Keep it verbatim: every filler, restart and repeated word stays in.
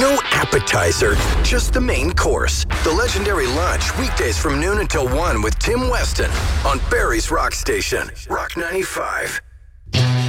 No appetizer, just the main course. The legendary lunch, weekdays from noon until one with Tim Weston on Barry's Rock Station, Rock ninety-five.